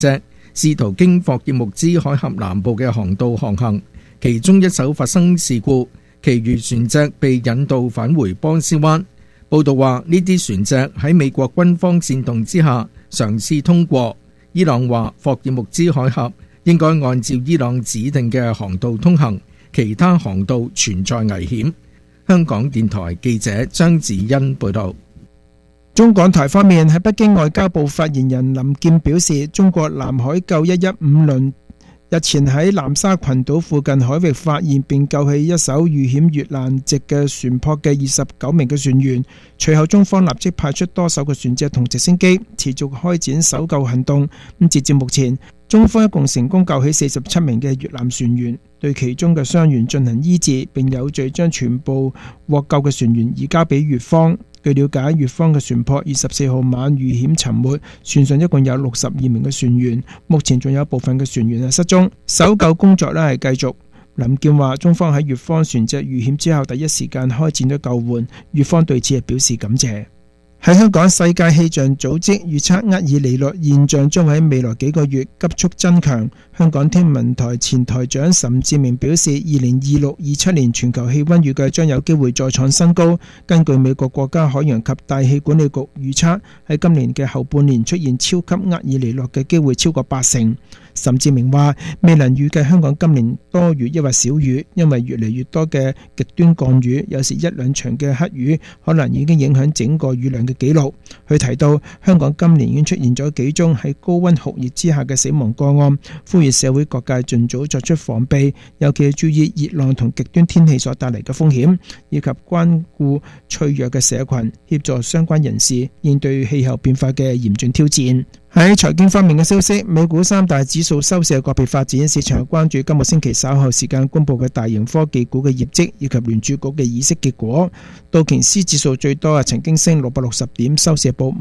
隻試圖經霍爾木茲海峽南部嘅航道航行，其中一艘發生事故，其餘船隻被引導返回波斯灣。報道話呢啲船隻喺美國軍方煽動之下嘗試通過。伊朗話霍爾木茲海峽應該按照伊朗指定嘅航道通行，其他航道存在危險。香港電台記者張子欣報道。 中港台方面，喺北京外交部發言人林健表示，中國南海救115輪日前喺南沙群島附近海域發現並救起一艘遇險越南籍嘅船舶嘅29名嘅船員，隨後中方立即派出多艘嘅船隻同直升機，持續開展搜救行動。截至目前，中方一共成功救起47名嘅越南船員，對其中嘅傷員進行醫治，並有序將全部獲救嘅船員移交俾越方。據了解，越方嘅船舶24號晚遇險沉沒，船上一共有62名嘅船員，目前仲有部分嘅船員係失蹤，搜救工作係繼續。林健話，中方喺越方船隻遇險之後第一時間開展咗救援，越方對此係表示感謝。喺香港，世界氣象組織預測厄爾尼諾現象將喺未來幾個月急速增強。香港天文台前台長岑志明表示，2026-27年全球氣溫預計將有機會再創新高。根據美國國家海洋及大氣管理局預測，喺今年嘅後半年出現超級厄爾尼諾嘅機會超過80%。岑志明話，未能預計香港今年多雨抑或少雨，因為越嚟越多嘅極端降雨，有時一兩場嘅黑雨可能已經影響整個雨量嘅紀錄。佢提到，香港今年已經出現咗幾宗喺高溫酷熱之下嘅死亡個案，呼籲社會各界盡早作出防備，尤其係注意熱浪同極端天氣所帶嚟嘅風險，以及關顧脆弱嘅社群，協助相關人士應對氣候變化嘅嚴峻挑戰。喺財經方面嘅消息，美股三大指數收市嘅個別發展，市場關注今個星期稍後時間公布嘅大型科技股嘅業績，以及聯儲局嘅議息結果。道瓊斯指數最多曾經升660點，收市報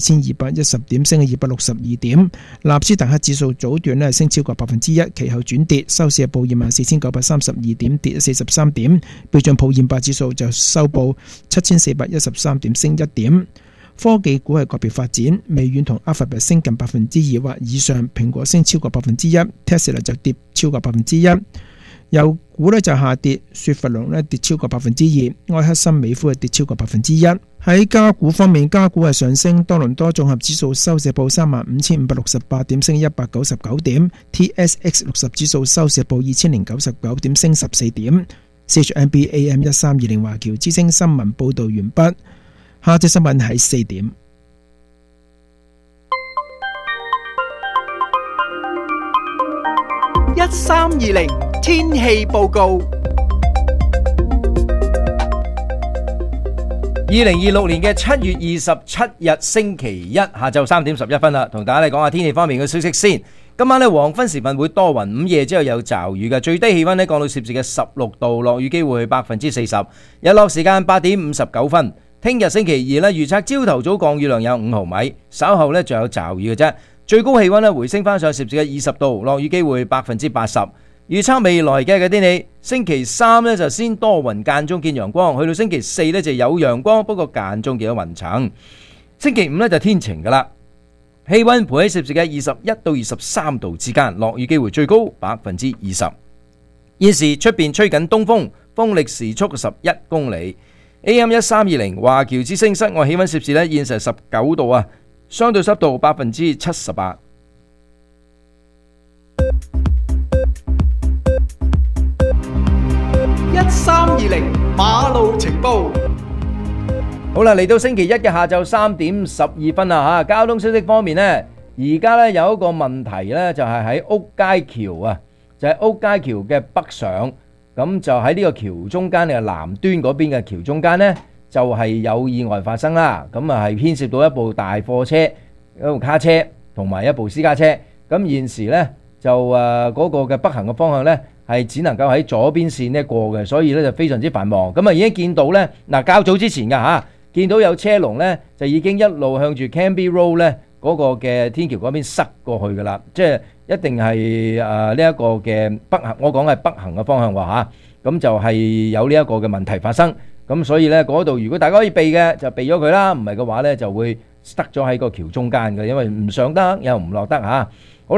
52,210點，升嘅262點。納斯達克指數早段升超過1%，其後轉跌，收市報24,932點，跌43點。標準普爾500指數就收報7,413點，升1點。科技股係個別發展，微軟同阿法別升近2%或以上，蘋果升超過1%， Tesla 就跌超過1%。油股就下跌，雪佛龍跌超過2%，埃克森美孚跌超過1%。喺加股方面，加股係上升，多倫多綜合指數收市報35,568點，升199點。TSX 60指數收市報2,099點，升14點。CHMB AM 1320華僑之聲新聞報道完畢。下節新聞喺4點。 1320天氣報告。2026年嘅7月27日星期一下晝3點11分啦，同大家嚟講下天氣方面嘅消息先。今晚呢，黃昏時分會多雲，午夜之後有驟雨嘅，最低氣溫呢降到攝氏嘅16度，落雨機會40%，日落時間8點59分。聽日星期二呢，預測朝頭早降雨量有5毫米，稍後呢仲有驟雨嘅啫。最高氣溫呢回升翻上攝氏嘅20度，落雨機會80%。預測未來嘅天氣，星期三呢就先多雲間中見陽光，去到星期四呢就有陽光，不過間中見到雲層。星期五呢就天晴噶啦，氣溫徘喺攝氏嘅21到23度之間，落雨機會最高20%。現時出邊吹緊東風，風力時速11公里。AM 1320華僑之聲，室外氣溫攝氏現時19度啊，相對濕度78%。1320馬路情報。好啦，嚟到星期一嘅下晝3點12分啦吓，交通消息方面呢，而家呢有一個問題呢，就係喺屋街橋啊，就係屋街橋嘅北上。咁就喺呢個橋中間嘅南端嗰邊嘅橋中間呢，就係有意外發生啦。咁啊係牽涉到一部大貨車、一部卡車同埋一部私家車。咁現時呢，就嗰個嘅北行嘅方向呢，係只能夠喺左邊線呢過嘅，所以呢就非常之繁忙。咁啊已經見到呢，嗱較早之前㗎嚇，見到有車龍呢，就已經一路向住 Canby Road 呢嗰個嘅天橋嗰邊塞過去㗎啦，即係一定係呢一個嘅北行，我講係北行嘅方向喎嚇，咁就係有呢一個嘅問題發生，咁所以呢嗰度如果大家可以避嘅就避咗佢啦，唔係嘅話呢就會塞咗喺個橋中間嘅，因為唔上得又唔落得嚇。